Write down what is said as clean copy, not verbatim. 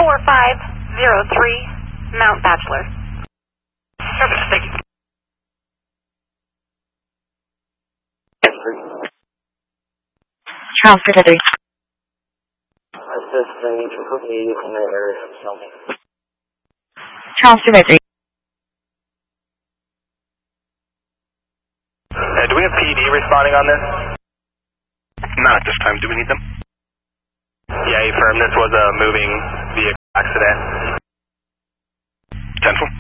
4503 Mount Bachelor. Perfect, thank you. Charles 3. Assist, I need to put me in the area of something. Charles 3. Do we have PD responding on this? Not at this time. Do we need them? Yeah, affirm. This was a moving vehicle accident. Central.